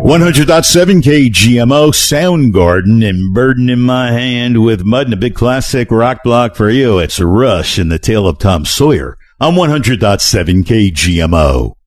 100.7 KGMO, Soundgarden, and Burden in My Hand with Mud and a big classic rock block for you. It's Rush and the Tale of Tom Sawyer on 100.7 KGMO.